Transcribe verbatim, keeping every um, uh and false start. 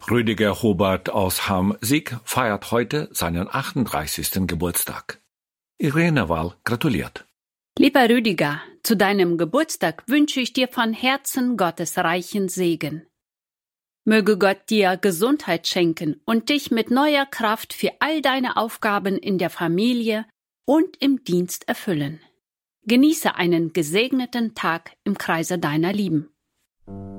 Rüdiger Hubert aus Ham-Sieg feiert heute seinen achtunddreißigsten Geburtstag. Irene Wahl gratuliert. Lieber Rüdiger, zu deinem Geburtstag wünsche ich dir von Herzen Gottes reichen Segen. Möge Gott dir Gesundheit schenken und dich mit neuer Kraft für all deine Aufgaben in der Familie und im Dienst erfüllen. Genieße einen gesegneten Tag im Kreise deiner Lieben.